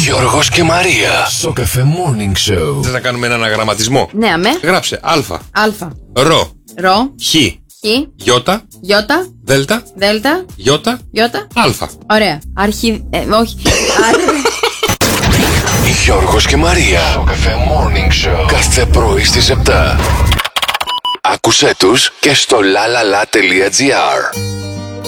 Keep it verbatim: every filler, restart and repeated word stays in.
Γιώργος και Μαρία. Σοκαφέ Morning Show. Θες να κάνουμε έναν αναγραμματισμό? Ναι, αμέ. Γράψε Α, Αλφα. Ρο, Ρο. Χ, Χ. Γιώτα, Γιώτα. Δέλτα, Δέλτα. Γιώτα, Γιώτα. Αλφα. Ωραία. Αρχι... Ε, όχι. Γιώργος και Μαρία. Σοκαφέ Morning Show. Κάθε πρωί στις επτά. Άκουσέ τους και στο lalala.gr.